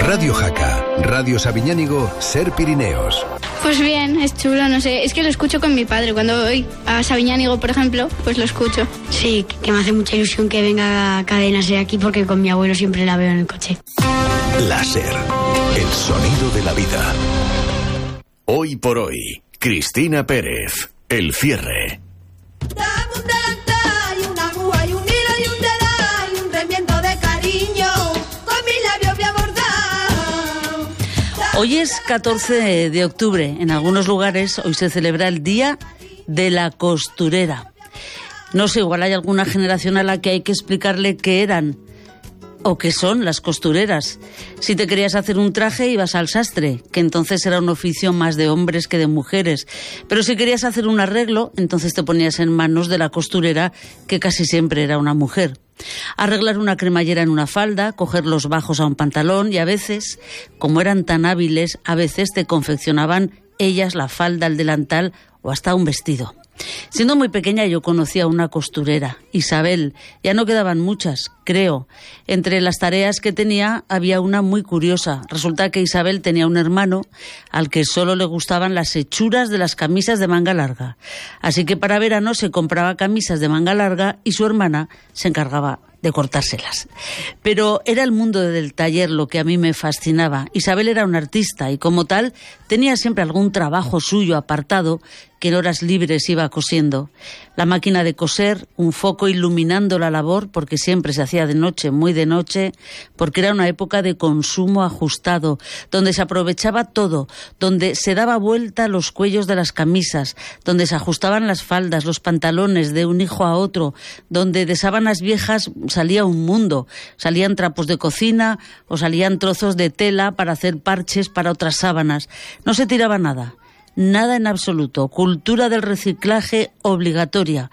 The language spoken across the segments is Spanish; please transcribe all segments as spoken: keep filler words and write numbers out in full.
Radio Jaca, Radio Sabiñánigo, Ser Pirineos. Pues bien, es chulo, no sé, es que lo escucho con mi padre. Cuando voy a Sabiñánigo, por ejemplo, pues lo escucho. Sí, que me hace mucha ilusión que venga a Cadena Ser aquí porque con mi abuelo siempre la veo en el coche. La Ser, el sonido de la vida. Hoy por hoy, Cristina Pérez, el cierre. Hoy es catorce de octubre. En algunos lugares hoy se celebra el Día de la Costurera. No sé, igual hay alguna generación a la que hay que explicarle qué eran o qué son las costureras. Si te querías hacer un traje, ibas al sastre, que entonces era un oficio más de hombres que de mujeres. Pero si querías hacer un arreglo, entonces te ponías en manos de la costurera, que casi siempre era una mujer. Arreglar una cremallera en una falda, coger los bajos a un pantalón y a veces, como eran tan hábiles, a veces te confeccionaban ellas la falda, el delantal o hasta un vestido. Siendo muy pequeña yo conocía a una costurera, Isabel. Ya no quedaban muchas, creo. Entre las tareas que tenía había una muy curiosa. Resulta que Isabel tenía un hermano al que solo le gustaban las hechuras de las camisas de manga larga. Así que para verano se compraba camisas de manga larga y su hermana se encargaba de cortárselas. Pero era el mundo del taller lo que a mí me fascinaba. Isabel era una artista y como tal tenía siempre algún trabajo suyo apartado que en horas libres iba cosiendo. La máquina de coser, un foco iluminando la labor, porque siempre se hacía de noche, muy de noche, porque era una época de consumo ajustado, donde se aprovechaba todo, donde se daba vuelta los cuellos de las camisas, donde se ajustaban las faldas, los pantalones de un hijo a otro, donde de sábanas viejas salía un mundo, salían trapos de cocina o salían trozos de tela para hacer parches para otras sábanas. No se tiraba nada. Nada en absoluto. Cultura del reciclaje obligatoria.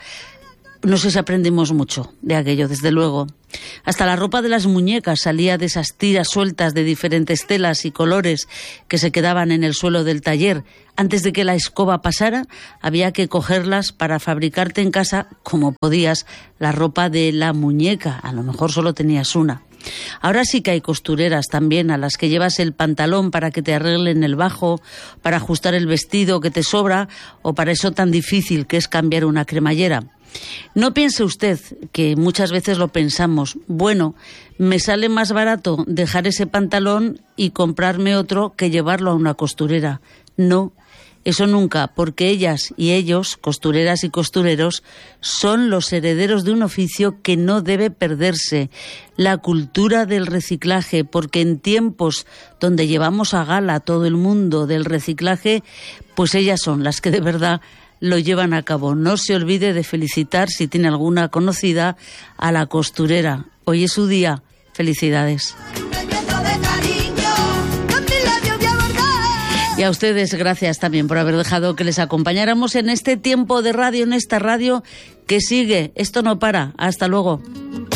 No sé si aprendimos mucho de aquello, desde luego. Hasta la ropa de las muñecas salía de esas tiras sueltas de diferentes telas y colores que se quedaban en el suelo del taller. Antes de que la escoba pasara, había que cogerlas para fabricarte en casa, como podías, la ropa de la muñeca. A lo mejor solo tenías una. Ahora sí que hay costureras también a las que llevas el pantalón para que te arreglen el bajo, para ajustar el vestido que te sobra o para eso tan difícil que es cambiar una cremallera. No piense usted, que muchas veces lo pensamos, bueno, me sale más barato dejar ese pantalón y comprarme otro que llevarlo a una costurera. No, eso nunca, porque ellas y ellos, costureras y costureros, son los herederos de un oficio que no debe perderse, la cultura del reciclaje, porque en tiempos donde llevamos a gala todo el mundo del reciclaje, pues ellas son las que de verdad lo llevan a cabo. No se olvide de felicitar, si tiene alguna conocida, a la costurera. Hoy es su día. Felicidades. Y a ustedes, gracias también por haber dejado que les acompañáramos en este tiempo de radio, en esta radio que sigue. Esto no para. Hasta luego.